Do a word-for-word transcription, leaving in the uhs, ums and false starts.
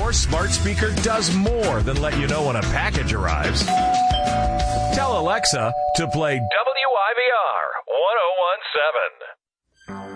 Your smart speaker does more than let you know when a package arrives. Tell Alexa to play W I V R one oh one seven.